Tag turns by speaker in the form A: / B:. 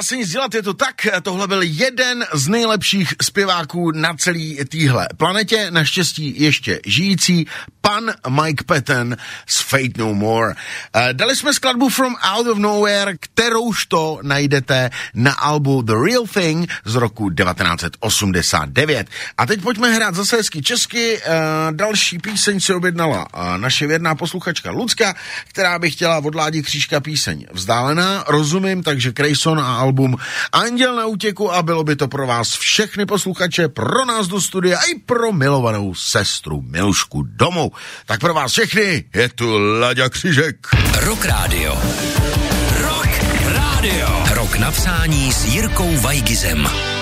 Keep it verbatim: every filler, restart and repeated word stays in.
A: se nic dělat, je to tak. Tohle byl jeden z nejlepších zpěváků na celý téhle planetě, naštěstí ještě žijící, pan Mike Patton z Fate No More. Dali jsme skladbu From Out of Nowhere, kterouž to najdete na albu The Real Thing z roku devatenáct set osmdesát devět. A teď pojďme hrát zase hezky česky. Další píseň si objednala naše věrná posluchačka Lucka, která by chtěla od Ládi Křížka píseň Vzdálená, rozumím, takže Krejson a album Anděl na útěku a bylo by to pro vás všechny posluchače, pro nás do studia a i pro milovanou sestru Milušku domů. Tak pro vás všechny je tu Láďa Křížek.
B: Rock Radio. Rock Radio. Rock napsání s Jirkou Vajgizem.